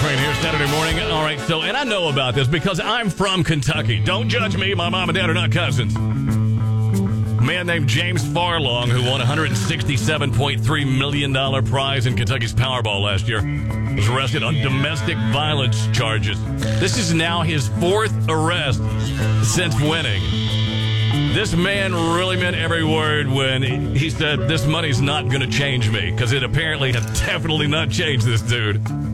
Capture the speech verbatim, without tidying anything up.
Train here Saturday morning. All right, so, and I know about this because I'm from Kentucky. Don't judge me. My mom and dad are not cousins. A man named James Farlong, who won a one hundred sixty-seven point three million dollars prize in Kentucky's Powerball last year, was arrested on domestic violence charges. This is now his fourth arrest since winning. This man really meant every word when he said, this money's not going to change me, because it apparently has definitely not changed this dude.